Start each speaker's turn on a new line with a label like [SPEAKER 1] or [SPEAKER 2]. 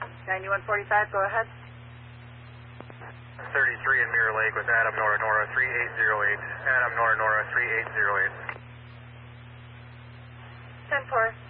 [SPEAKER 1] 9145, go ahead.
[SPEAKER 2] 33 in Mirror Lake with Adam Nora Nora 3808. Adam Nora Nora 3808.
[SPEAKER 1] 10-4.